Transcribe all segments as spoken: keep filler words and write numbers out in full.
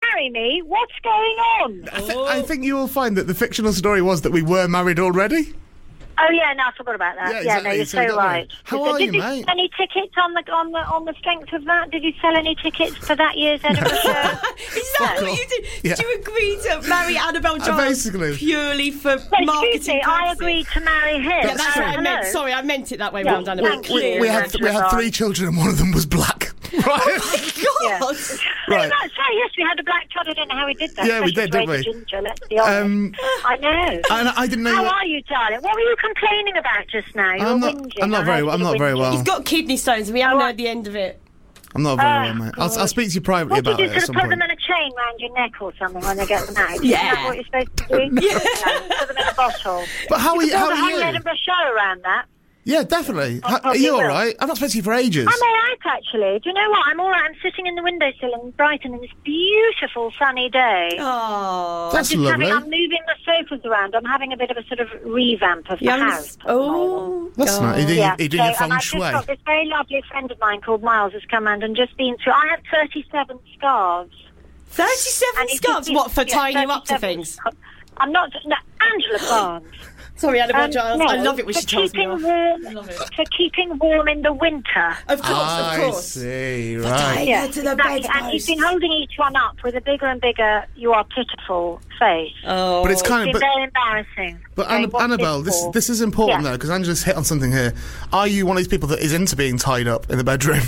marry me? What's going on? I, th- I think you will find that the fictional story was that we were married already. Oh yeah, no, I forgot about that. Yeah, Yeah, exactly. no, you're So so, you got right. me. How so, are did you, you mate? sell any tickets on the on the on the strength of that? Did you sell any tickets for that year's Edinburgh show? Is that what you did? Yeah. Did you agree to marry Annabelle Giles basically- purely for Well, marketing excuse me, I purposes? agreed to marry him. Yeah, that's Uh, what I hello? meant. Sorry, I meant it that way Yeah, round, Annabelle. thank We, you. we had th- we had three children and one of them was black. Right. Yeah. God. Right. No, that's right, yes, we had a black child. I don't know how we did that. Yeah, we Especially did, didn't Grady we? Ginger, let's be honest. Um, I know. and I didn't know. How what- are you, darling? What were you complaining about just now? You I'm were not- whinging. I'm not I very heard well- I'm you not very whinging. well. He's got kidney stones and we haven't Oh, heard the end of it. I'm not very Oh, well, mate. I'll, God. I'll speak to you privately What do you about do? it at Sort some of put point. them in a chain round your neck or something when they get them out? Yeah. Is that what you're supposed to do? Yeah. Put them in a bottle. But how are you? Build How a are whole you? Edinburgh show around that. Yeah, definitely. How, are probably you all will. right? I've not spoken to you for ages. I'm all right, actually. Do you know what? I'm all right. I'm sitting in the windowsill in Brighton in this beautiful sunny day. Oh. That's Just lovely. having, I'm moving the sofas around. I'm having a bit of a sort of revamp of the Young- house. at the moment. Oh. That's God. nice. Are you doing, Yeah, are you doing so, your feng and I've shui? just got this very lovely friend of mine called Miles has come round and just been through. I have thirty-seven scarves. thirty-seven And he's scarves? just- What, for yeah, tying you up to thirty-seven things? scarves. I'm not... No, Angela Barnes. Sorry, Annabelle Um, Giles. no, I love it when for she tells me keeping off. warm, I love it. For keeping warm in the winter. Of course, I of course. see, tying right. Yeah, to the exactly. bedpost. And he's been holding each one up with a bigger and bigger, you are pitiful face. Oh. But it's kind It's of... been But, very embarrassing. but Okay, Anna, what's Annabelle, this for? this is important, Yeah. though, because Angela's hit on something here. Are you one of these people that is into being tied up in the bedroom?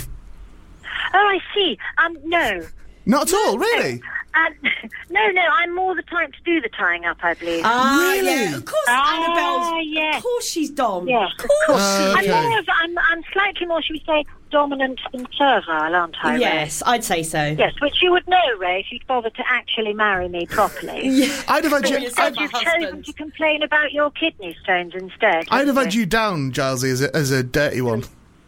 Oh, I see. Um, no. Not at all, really? Um, no, no, I'm more the type to do the tying up, I believe. Ah, Really? yeah. Of course, Ah, Annabelle's. yes. Of course, she's Dom. Yes, of course. Uh, I'm okay. more of, I'm, I'm slightly more, should we say, dominant and servile, aren't I, Ray? Yes, I'd say so. Yes, which you would know, Ray, if you'd bothered to actually marry me properly. Yeah. I'd have had Call you... yourself I'd, a You've husband. chosen to complain about your kidney stones instead. I'd have haven't had you down, Gilesy, as a, as a dirty one.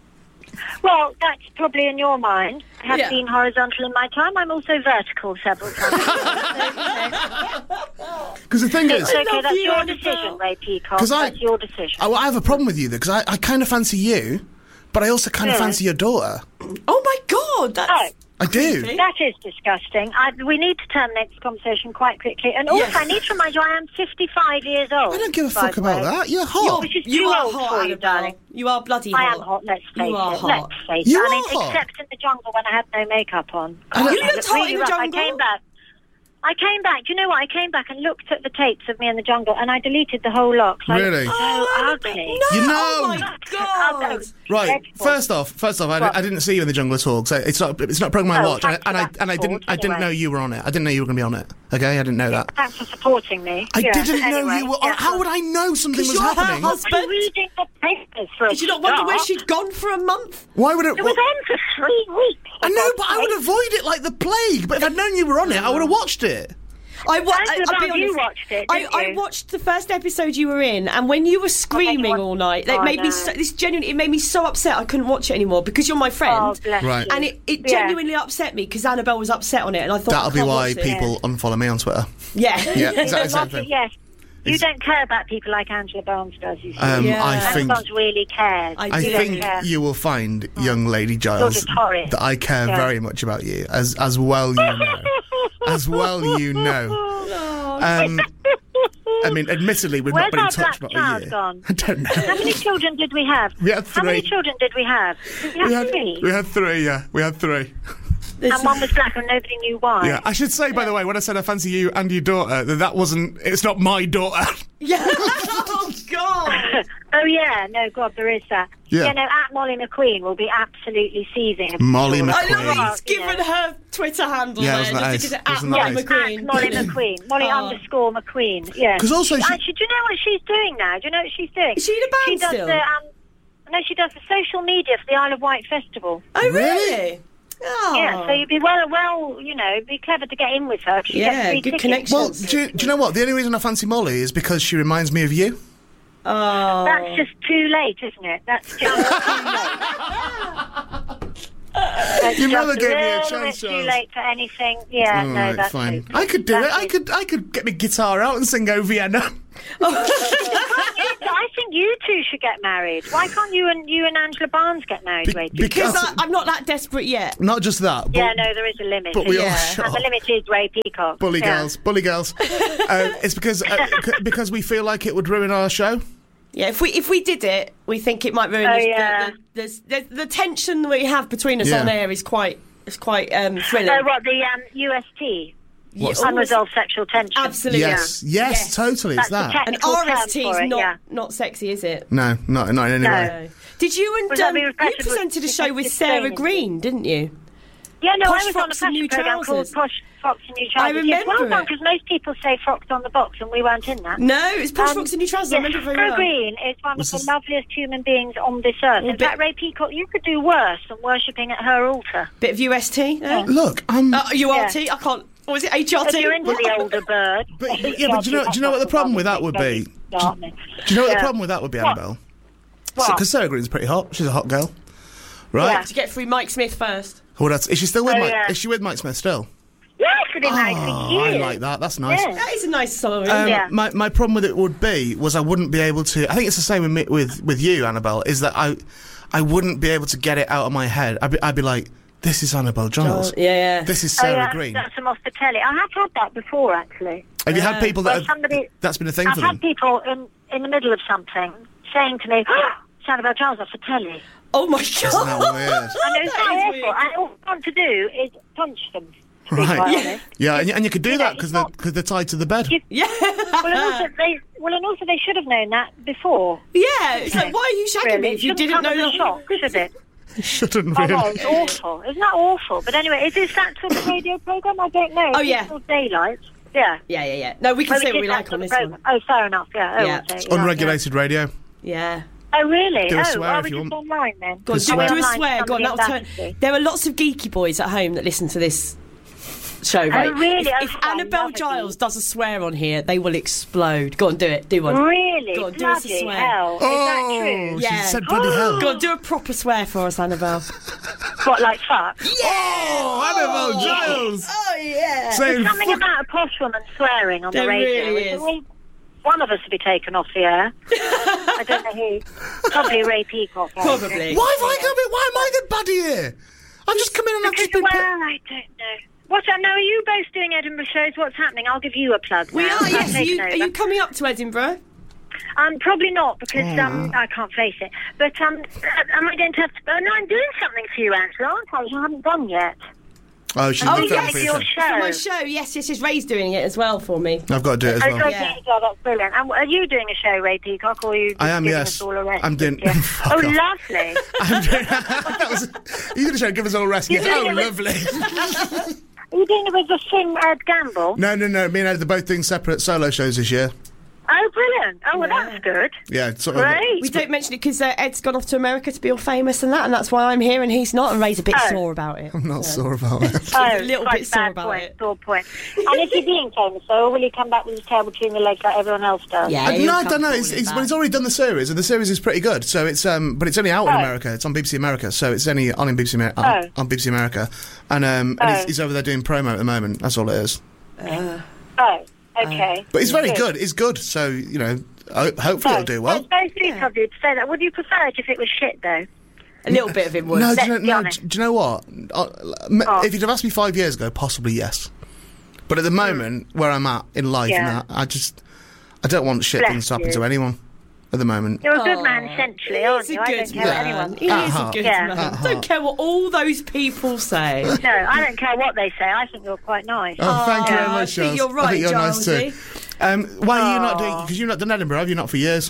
Well, that's probably in your mind. I have Yeah. been horizontal in my time. I'm also vertical several times. Because the thing is... It's okay, love that's you, your Annabelle. decision, Ray Peacock. 'Cause I- That's your decision. I, I have a problem with you, though, because I, I kind of fancy you, but I also kind of Yeah. fancy your daughter. Oh, my God. That's... Oh. I do. Creepy. That is disgusting. I, we need to terminate this conversation quite quickly. And also, Yes. I need to remind you, I am fifty-five years old. I don't give a by fuck the about way. that. You're hot. Which is You too are old hot, for you, Annabelle. darling. You are bloody hot. I am hot, let's face You are it. hot. Let's face You it. I mean, are hot. except in the jungle when I had no makeup on. I don't- You It looked hot really in the rough. jungle? I came back. I came back. Do you know what? I came back and looked at the tapes of me in the jungle, and I deleted the whole lot. 'cause I looked Really? So Oh, ugly. No, You know- Oh, my Oh, no. God. Right. Dreadful. First off, first off, I, What? I didn't see you in the jungle at all. So it's not. It's not a program I Oh, watch, and I, thanks and for I that and I didn't. support, I didn't anyway. know you were on it. I didn't know you were going to be on it. Okay, I didn't know that. Thanks for supporting me. I Yeah, didn't know anyway, you were. on yeah. How would I know something 'Cause was you're her happening? husband. I'm reading the papers for a Did you not wonder where start. she'd gone for a month? Why would it? It was on for three weeks. I know, but I would avoid it like the plague. But if I'd known you were on it, I would have watched it. I, wa- Thanks I, for I'll be that. You honest. watched it, I, didn't I you? watched the first episode you were in, and when you were screaming watched- all night, it Oh, made me no. so, this genuinely it made me so upset I couldn't watch it anymore because you're my friend, Oh, bless Right. you. and it, it Yeah. genuinely upset me because Annabelle was upset on it, and I thought That'll I be can't why watch it. people unfollow me on Twitter. Yeah, Yeah, exactly the There's same lots of- thing. Yes. You Ex- don't care about people like Angela Barnes does, you see. Um, Yeah. I Angela think. Barnes really cares. I I do. You don't think care. you will find, young Lady Giles, just horrid. that I care Yeah. very much about you, as as well you know, as well you know. Um, I mean, admittedly, we've Where's not been in our touch black for a child year. gone? I don't know. How many children did we have? We had How many three. children did we have? Did we have We had, three? we had three, yeah. We had three. This And one was black and nobody knew why. Yeah, I should say, by the way, when I said I fancy you and your daughter, that that wasn't, it's not my daughter. yeah. Oh God. Oh, yeah. No, God, there is that. Yeah. You know, at Molly McQueen will be absolutely seething. Molly Sure. I know McQueen. he's given her Twitter handle Yeah, there wasn't that just nice? because at Wasn't Molly that nice? McQueen. At Molly McQueen. Molly Oh. underscore McQueen. Yeah. 'Cause also she- Actually, do you know what she's doing now? Do you know what she's doing? Is she in a band she does still? The, um, no, she does the social media for the Isle of Wight Festival. Oh Really? really? Oh. Yeah, so you'd be well, well, you know, be clever to get in with her. 'Cause she Yeah, gets free good tickets. connection. Well, do you, do you know what? The only reason I fancy Molly is because she reminds me of you. Oh. That's just too late, isn't it? That's just too late. It's Your just mother gave me a little chance, bit too Charles. late for anything. Yeah, All no, right, that's fine. okay. I could do That's it. I could. I could get my guitar out and sing "Oh Vienna." I think you two should get married. Why can't you and you and Angela Barnes get married, Be- Ray? Because Because- I, I'm not that desperate yet. Not just that. But Yeah, no, there is a limit. but we all yeah. shut And the up. limit is Ray Peacock. Bully Yeah. girls, bully girls. uh, it's because uh, c- because we feel like it would ruin our show. Yeah, if we if we did it, we think it might ruin Oh, the, yeah. the, the, the, the tension we have between us Yeah. on air is quite is quite um, thrilling. So what, the um, U S T? What's Yeah, Unresolved sexual tension. Absolutely. Yes, yes, Yes. totally. It's That's the that. And technical R term S T for is it, not yeah. not sexy, is it? No, not not in any No. way. No. Did you and Was that um, the you reflection was- presented a show with it's Sarah explaining. Green, didn't you? Yeah, no, Posh I was on a Frocks and fashion New program called Trousers. Posh Frocks and New I Trousers. Yes, well remember done, it. because most people say Frocks on the box, and we weren't in that. No, it's Posh Um, Frocks and New Trousers. I Yes, remember very Sarah well. Green is one Was of this- the loveliest human beings on this earth. Well, In but- fact, Ray Peacock, you could do worse than worshipping at her altar. Bit of U S T. No? Look, I'm. Uh, U R Yeah. T. I can't. Or was it H R T? If you're into the older bird. But- yeah, but do you know- do you know what the problem with that would be? Do you know what Yeah. the problem with that would be, What? Annabelle? What? Because Sarah Green's pretty hot. She's a hot girl, right? Yeah. To get through Mike Smith first. Well, that's, is she still with Oh, Mike? yeah. Is she with Mike Smith still? Yes, we've been married Oh, for years. I like that. That's nice. Yeah. That is a nice song. Um, Yeah. my my problem with it would be was I wouldn't be able to. I think it's the same with me, with with you, Annabelle. Is that I I wouldn't be able to get it out of my head. I'd be, I'd be like, this is Annabelle Giles. yeah, yeah. This is Oh, Sarah yeah, Green. that's them off the telly. I have had that before, actually. Have you had Yeah. people that Well, have, somebody- that's been a thing I've for had them? people in, in the middle of something saying to me, oh, it's Annabelle Giles off the telly. Oh my Isn't that god. weird? I know, it's That not is awful. weird. And all I want to do is punch them. to be Right. quite Yeah. honest. Yeah, and, you- and you could do You that know, because it's they're, not- 'cause they're tied to the bed. You- Yeah. Well, and also they, well, and also they should have known that before. Yeah. It's like, why are you shagging Really. me It if you shouldn't didn't come know as a that? shock, should it? Shouldn't Oh, really. no, it's awful. Isn't that awful? But anyway, is this that sort of radio programme? I don't know. Oh, Is yeah. this called Daylight? Yeah. Yeah, yeah, yeah. No, we can Well, say what did we that like sort on of this programme. one. Oh, fair enough. Yeah. Oh, Yeah. okay, It's yeah, unregulated radio. Yeah. yeah. Oh, really? Do a oh, swear are if we you just want. online then? Go on, Do do, a swear. do a Online, swear. Go on, somebody that'll turn. embarrassed. There are lots of geeky boys at home that listen to this show, right? really? If, Oh, if I Annabelle love a Giles geek. does a swear on here, they will explode. Go on, do it. Do one. Really? Go on, do us a Bloody swear. hell. Is that true? she Yeah. said bloody hell. Go on, do a proper swear for us, Annabelle. What, like fuck? Oh, Annabelle Giles! Oh yeah. Saying Something fuck- about a posh woman swearing on There the radio. really It's is. all- One of us would be taken off the air. I don't know who. Probably Ray Peacock. I reckon. Probably. Why have I come in? Why am I the baddie here? I've just come in and I've Because, just been. well, put- I don't know. What, uh, now, are you both doing Edinburgh shows? What's happening? I'll give you a plug We now. are. I've Yes. Are taken you, are over. you coming up to Edinburgh? Um, probably not, because um, I can't face it. But um, uh, am I going to have to... Oh, no, I'm doing something for you, Angela, aren't I? You haven't done yet. Oh, she's Oh, moved yes, on for your you. show. For my show, yes, yes, yes. Ray's doing it as well for me. I've got to do it as Oh, well. oh, Yeah. yeah, that's brilliant. And are you doing a show, Ray Peacock, or are you just I am, giving yes. us all a rest? I'm doing- Yeah. Fuck Oh, off. lovely. I'm doing, that was, you're going to try and give us all a rest. You're Oh, doing it with- lovely. Are you doing it with the Sim Ed Gamble? no, no, no. Me and Ed are both doing separate solo shows this year. Oh, brilliant. Oh, well, Yeah. that's good. Yeah, it's sort of. Great. We don't mention it because uh, Ed's gone off to America to be all famous and that, and that's why I'm here and he's not. And Ray's a bit Oh. sore about it. I'm not sore about it. Oh, a little quite bit sore bad about point, it. Sore point. And is he being famous, though, or will he come back with his tail between the legs like everyone else does? Yeah. Uh, he'll no, I come don't know. It's, crawling it's, back. well, it's already done the series, and the series is pretty good. So it's um, but it's only out in Oh. America. It's on B B C America, so it's only on in B B C Amer- on, Oh. on B B C America, and um, and Oh. he's, he's over there doing promo at the moment. That's all it is. Oh, okay. But it's very good. It's good. So you know, ho- hopefully Oh, it'll do well. It's very sweet of you to say that. Would you prefer it if it was shit, though? A little bit of it was. No, do Let's you know, be no, honest. do you know what? Uh, m- Oh. If you'd have asked me five years ago, possibly yes. But at the moment, where I'm at in life, Yeah. and that, I just, I don't want shit Bless things to happen you. to anyone. At the moment, You're a good Aw. man, essentially, aren't He's you? a I good don't care what man. anyone He At is a heart. good Yeah. man. At Don't heart. care what all those people say. No, I don't care what they say. I think you're quite nice. oh, thank you very I much, think Charles. you're right, I think you're nice Gilesy. too. Um, why are you not doing? Because you've not done Edinburgh, have you? Not for years.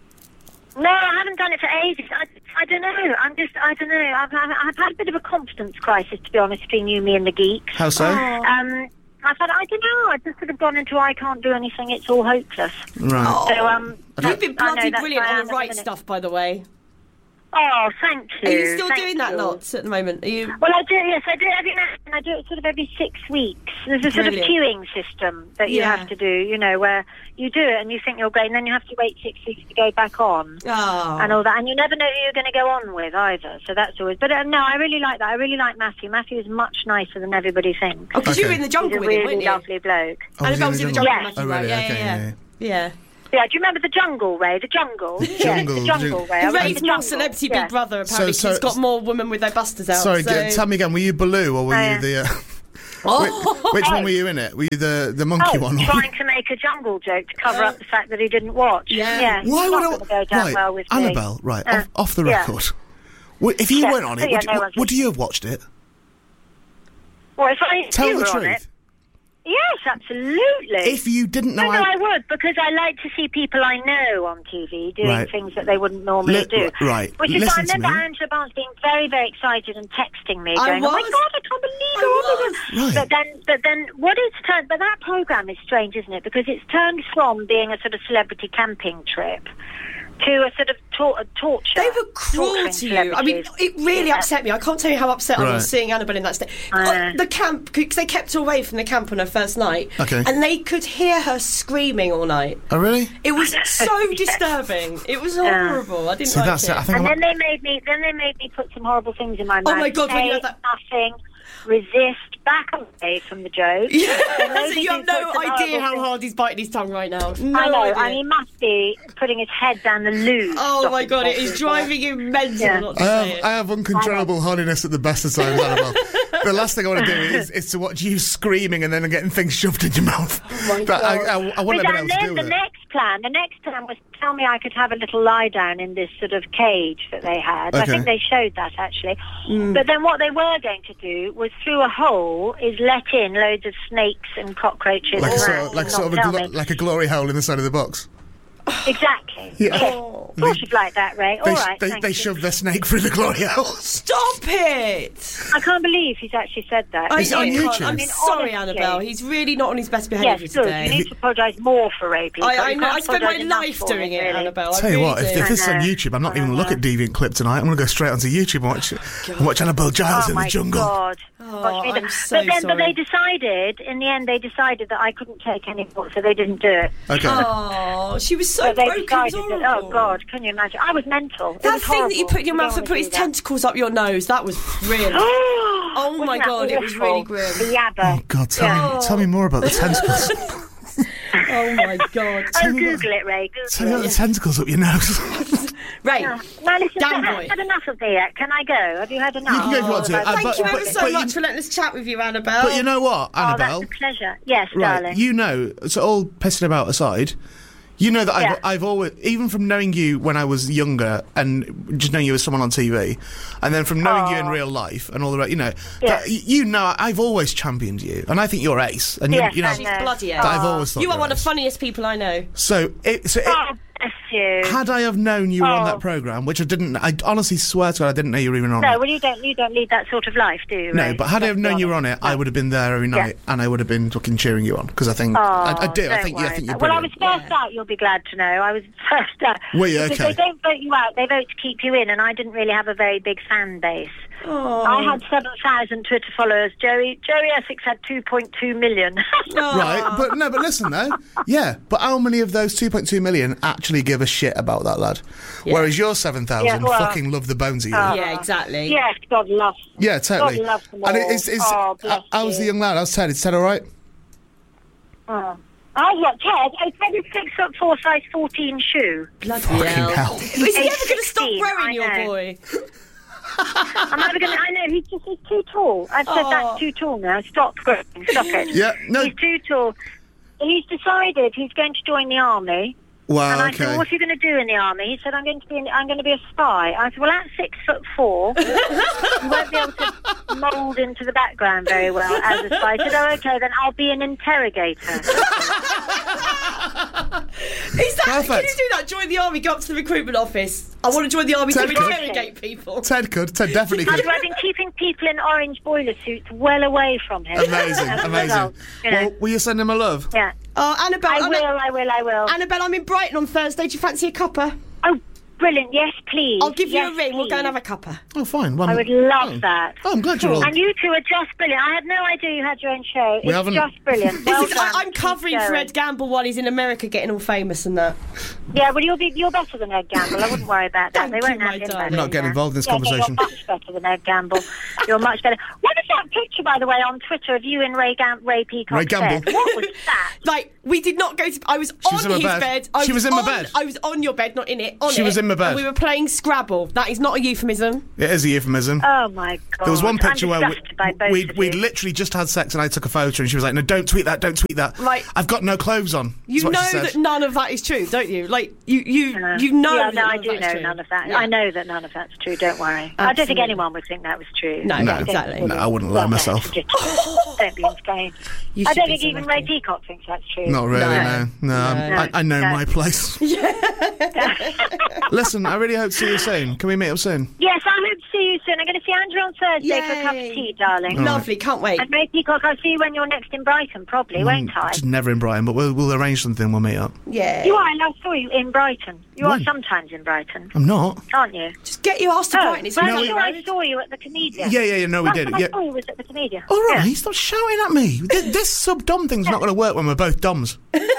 No, I haven't done it for ages. I, I don't know. I'm just, I don't know. I've, I've, I've had a bit of a confidence crisis, to be honest, between you, me, and the geeks. How so? Um, I've had, I don't know. I've just sort of gone into I can't do anything. It's all hopeless. Right. So um, You've been I know bloody that's brilliant where I on am the at right minute. stuff, by the way. Oh, thank you. Are you still thank doing that you. lots at the moment? Are you? Well, I do, yes, I do it every now and then. I do it sort of every six weeks. There's a sort Brilliant. of queuing system that you Yeah. have to do, you know, where you do it and you think you're great, and then you have to wait six weeks to go back on. Oh. And all that, and you never know who you're going to go on with either. So that's always. But uh, no, I really like that. I really like Matthew. Matthew is much nicer than everybody thinks. Oh, because you were Okay. in the He's jungle a with him, really weren't you? lovely bloke. Oh, Annabelle was in the jungle Yeah. with Matthew, Oh, right? really? Yeah, Okay, yeah, yeah, yeah. yeah. Yeah. Yeah, do you remember the jungle, Ray? The jungle. Yeah, Jungle, the jungle, jungle. Ray. I went Ray's to the more jungle. Celebrity Yeah. Big Brother, apparently. So- so- He's got more women with their busters out. Sorry, so... g- tell me again. Were you Baloo or were Uh, you the? Uh, Oh. which, which one were you in it? Were you the the monkey Oh, one? or- trying to make a jungle joke to cover Oh. up the fact that he didn't watch. Yeah. yeah. Why it's would not I? going to go down Right, well with me. Annabelle. Right, Uh, off, off the yeah. record. Well, if you Yeah, weren't on it, yeah, would, no would, one's would you have watched it? Well, if I Tell you the were on truth. it, yes, absolutely. If you didn't know, No, no, I, I would, because I like to see people I know on T V doing Right. things that they wouldn't normally Li- do. right. Which is why I Listen to remember me. Angela Barnes being very, very excited and texting me, I going, "Oh my was. God, I can't believe I you're on was. this." Right. But then, but then, what it's turned. But that program is strange, isn't it? Because it's turned from being a sort of celebrity camping trip to a sort of tor- a torture. They were cruel torturing to you. I mean, celebrities. it really Yeah. upset me. I can't tell you how upset I Right. was seeing Annabelle in that state. I know. The camp, because they kept her away from the camp on her first night. Okay. And they could hear her screaming all night. oh really? It was so disturbing. It was horrible. I didn't See, like that's it. it. I think And I'm, then they made me. Then they made me put some horrible things in my mouth. Oh my God, when Say you had that- nothing, resist, back away from the joke. Yeah, So so nobody you have put no some idea horrible how things- hard he's biting his tongue right now. No I know, idea. and he must be putting his head down the loo. Oh my stopping God, it boxes. is driving you mental Yeah. not to I say have, it. I have uncontrollable horniness at the best of times, Annabelle. The last thing I want to do is, is to watch you screaming and then getting things shoved in your mouth. my but I, God. I, I But wouldn't have been then, able to then deal the with it. next plan, the next plan was to tell me I could have a little lie down in this sort of cage that they had. I Okay. think they showed that actually. Mm. But then what they were going to do was through a hole is let in loads of snakes and cockroaches. Like a and sort rats of, like and sort of a not glo- tell me. like a glory hole in the side of the box. Exactly. Yeah. Yes. Oh. Of course you'd like that, Ray. All They, right. they, thank they you. shoved their snake through the glory hole. Stop it! I can't believe he's actually said that. I Is it on know, YouTube? I'm I mean, sorry, honestly. Annabelle. He's really not on his best behaviour Yes, good. today. You need to apologise more for Ray. Peacock. I, I You know. can't I spent my apologise enough life for doing him, it, really. Annabelle. I Tell you really what, if, do. if this is on I know. YouTube, I'm not even I going to look know. at Deviant Clip tonight. I'm going to go straight onto YouTube and watch, and watch Annabelle Giles Oh in my the jungle. God. Oh, Watch me I'm do- so but then, but sorry. they decided, in the end, they decided that I couldn't take any more, so they didn't do it. Okay. Oh, she was so So they broken. It was decided that, horrible. oh God, can you imagine? I was mental. It That was thing that you horrible. put in your You mouth don't and put wanna his do that. tentacles up your nose, that was brilliant. oh Oh my God, it was really grim. The yabba. Oh God, tell Yeah. me, tell me more about the tentacles. Oh my God. Oh, me Google it, Ray. tell me Google about the it. tentacles up your nose. Right. Now, listen, Damn have boy. you had enough of me yet? Can I go? Have you had enough? You can go if you want to. Oh, Uh, Thank but- you ever but- so but you- much for letting us chat with you, Annabelle. But you know what, Oh, Annabelle? that's a pleasure. Yes, Right, darling. you know, so all pissing about aside, you know that I've, Yeah. I've always, even from knowing you when I was younger and just knowing you as someone on T V, and then from knowing you in Aw. real life and all the rest, you know, Yeah. that, y- you know, I've always championed you, and I think you're ace, and you, Yes, you know, I She's know. bloody that I've hell. always thought You are you're one of the ace. funniest people I know. So, it, so it, Oh, bless you. had I have known you were on Oh. that program, which I didn't, I honestly swear to God, I didn't know you were even on No, it. well, you don't. You don't lead that sort of life, do you? No, Ray? but had I have Let's be known you were on honest. it, I would have been there every night, and I would have been fucking cheering you on because I think Oh, I, I do. I don't think you. I worry think you're about- Well, I was brilliant. first out. You'll be glad to know. I was first out. Were you? Because Okay. they don't vote you out. They vote to keep you in, and I didn't really have a very big fan base. Oh. I had seven thousand Twitter followers. Joey Joey Essex had two point two million. Oh. Right, but no, but listen though, yeah, but how many of those two point two million actually give a shit about that lad? Yeah. Whereas your seven thousand Yeah, well- fucking love the bones of you. Oh. Yeah, exactly. Yes, God loves. yeah, totally. God loves them and all. it's, it's, Oh, bless how's you. the young lad? How's Ted? Is Ted all right? Oh. Oh, what, Ted? Oh, Ted is six foot four, size fourteen shoe. Bloody Fucking hell. hell. Is he ever going to stop sixteen, growing, I your know. boy? I'm never going to. I know, he's just he's too tall. I've said Oh. that's too tall now. Stop growing. Stop it. Yeah, no. He's too tall. He's decided he's going to join the army. Wow, And I okay. said, well, what are you going to do in the army? He said, I'm going to be in, I'm going to be a spy. I said, well, at six foot four, you won't be able to mould into the background very well as a spy. I said, oh, okay, then I'll be an interrogator. Is that, can Perfect. you do that? Join the army, go up to the recruitment office. I want to join the army to Ted could. interrogate people. Ted could. Ted definitely I've could. been keeping people in orange boiler suits well away from him. Amazing, As a amazing. result, you know. Well, will you send him a love? Yeah. Oh, Annabelle, I Anna- will, I will, I will. Annabelle, I'm in Brighton on Thursday. Do you fancy a cuppa? Oh, brilliant. Yes, please. I'll give yes, you a ring. Please. We'll go and have a cuppa. Oh, fine. Well, I would love oh. that. Oh, I'm glad you're all... And you two are just brilliant. I had no idea you had your own show. We it's haven't- just brilliant. Well This is, I, done. I'm covering Keep for going. Ed Gamble while he's in America getting all famous and that. Yeah, well, you'll be you're better than Ed Gamble. I wouldn't worry about that. Thank they won't you, have my him darling. back I'm not in getting there. involved in this yeah, conversation. No, you're much better than Ed Gamble. You're much better. What was that picture, by the way, on Twitter of you and Ray Gam- Ray Peacock? Ray Gamble? Bed? What was that? Like, we did not go to... I was She on was in my his bed. bed. I She was in my on- bed. I was on your bed, not in it. On She it, was in my bed. And we were playing Scrabble. That is not a euphemism. It is a euphemism. Oh my god! There was one picture I'm where we, disgusted by both we, of we'd you. literally just had sex and I took a photo and she was like, no, don't tweet that, don't tweet that. Right. I've got no clothes on. You is what know she said. that none of that is true, don't you? Like, you you, Uh, you know Yeah, that no, none I of do that is know true. none of that. Yeah. I know that none of that's true. Don't worry. I don't think Absolutely. anyone would think that was true. No, No, I think exactly. it's No, I wouldn't lie well, myself. that's ridiculous. Don't be insane. You I should don't be think so even lucky. Ray Peacock thinks that's true. Not really, no. No. No, I'm- No. I, I know No. my place. Listen, I really hope to see you soon. Can we meet up soon? Yes, I hope to see you soon. I'm going to see Andrew on Thursday for a cup of Yay. tea, darling. Lovely, can't wait. And Ray Peacock, I'll see you when you're next in Brighton, probably, won't I? Just never in Brighton, but we'll, we'll arrange something. We'll meet up. Yeah. You are, and I saw you in Brighton. You When? are sometimes in Brighton, I'm not. aren't you? Just get your ass to Oh, Brighton. It's well, no, I'm sure I saw you at the Comedian. Yeah, yeah, yeah. No, we Last did. time I Yeah. saw you was at the Comedian. All right, Yeah. stop shouting at me. This, this sub-dom thing's not going to work when we're both doms.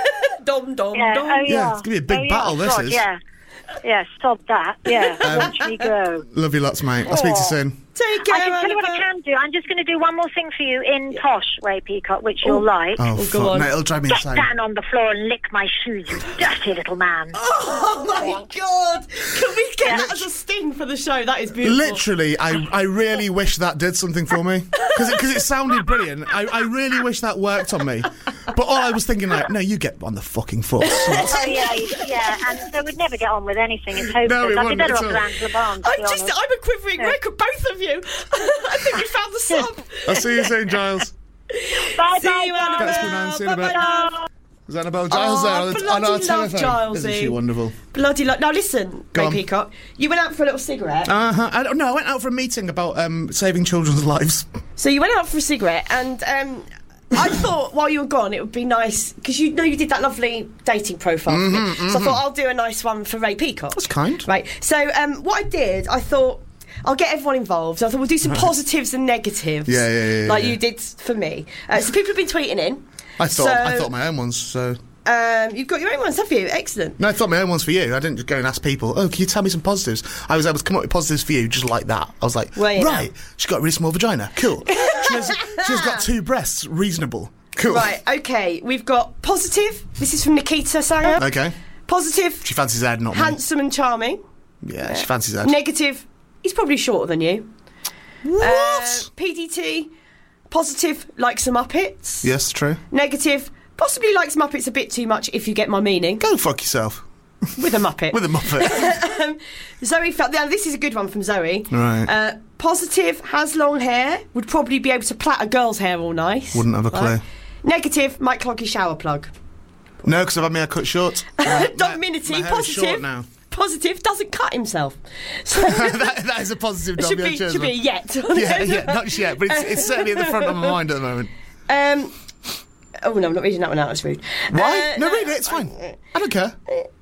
Dom, dom, Yeah, dom. oh, yeah. Yeah, it's gonna be a big oh, battle, Yeah. this God, is. Yeah, yeah, stop that. Yeah, Um, watch me go. Love you lots, mate. I'll speak to you Aw. soon. Take care, I can tell you what I Annabelle. can do. I'm just going to do one more thing for you in posh, Ray Peacock, which you'll like. Oh, Oh, go fuck. on. No, it'll drive me Get insane. down on the floor and lick my shoes, you dirty little man. Oh my god! Can we get that as a sting for the show? That is beautiful. Literally, I, I really wish that did something for me. Because it, 'cause it sounded brilliant. I, I really wish that worked on me. But all I was thinking, like, no, you get on the fucking foot. Oh, yeah, yeah, and they would never get on with anything. It's hopeless. No, it I'd be wouldn't better at off all. with Angela Barnes, to I'm be just, honest. I'm a quivering Yeah. wreck of both of you. I think we found the sub. I'll see you soon, Giles. Bye, See bye, you, bye. Annabelle. That's cool, man. See you in a bit. Bye. Is Annabelle Giles Oh, there on, the, on our bloody love telephone? Isn't she Gilesy. wonderful? Bloody lo- Now listen, Go Ray on. Peacock. You went out for a little cigarette. Uh-huh. I don't know. I went out for a meeting about um, saving children's lives. So you went out for a cigarette, and um, I thought while you were gone, it would be nice because you know you did that lovely dating profile for me. So I thought I'll do a nice one for Ray Peacock. That's kind. Right. So um, what I did, I thought I'll get everyone involved. So I thought we'll do some positives and negatives. Yeah, yeah, yeah, Like yeah. you did for me. Uh, so people have been tweeting in. I thought So- I thought my own ones, so... Um, you've got your own ones, have you? Excellent. No, I thought my own ones for you. I didn't just go and ask people, oh, can you tell me some positives? I was able to come up with positives for you just like that. I was like, Well, you right, she's got a really small vagina. Cool. she has, she's got two breasts. Reasonable. Cool. Right. Okay. We've got positive. This is from Nikita Sanger. Okay. Positive. She fancies Ed, not Handsome and charming. me. Yeah, she fancies Ed. Negative. He's probably shorter than you. What? Uh, P D T. Positive. Likes the Muppets. Yes, true. Negative. Possibly likes Muppets a bit too much, if you get my meaning. Go fuck yourself. With a Muppet. With a muppet. um, Zoe felt. Now, this is a good one from Zoe. Right. Uh, positive. Has long hair. Would probably be able to plait a girl's hair all nice. Wouldn't have a clue. Right. Negative. Might clog your shower plug. No, because I've had my hair cut short. My- Dog my- Minity. my hair is Positive. short now. Positive. Doesn't cut himself. So that, that is a positive, it Dom. should yeah, be, cheers, should be a man. yet. Yeah, yeah, not just yet, but it's, it's certainly at the front of my mind at the moment. Um. Oh no, I'm not reading that one out. That's rude. Why? Uh, no, read it. It's fine. I don't care.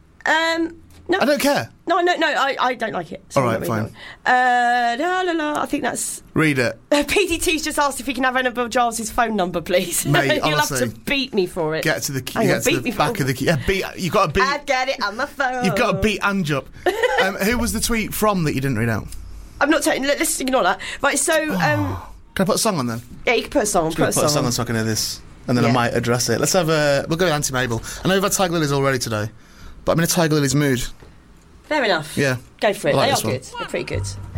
Um. No. I don't care. No, no, no. I, I don't like it. So All I'm right, not reading fine. that one. Uh, la la la. I think that's. Read it. Uh, P D T's just asked if he can have Annabelle Giles' phone number, please. Mate, You'll honestly. have to beat me for it. Get to the key. Hang on, Get to beat me the back for- of the key. Yeah, beat. You've got to beat. I get it on my phone. You've got to beat Ange up. Um, who was the tweet from that you didn't read out? I'm not taking. Let's ignore that. Right. So, um, Can I put a song on then? yeah, you can put a song on. Can I Put a put a song song on. on so I can hear this, and then I Yeah. might address it. Let's have a. We'll go with Auntie Mabel. I know we've had Tiger Lilies already today, but I'm in a Tiger Lilies mood. Fair enough. Yeah. Go for it. I like they this are one. good. They're pretty good.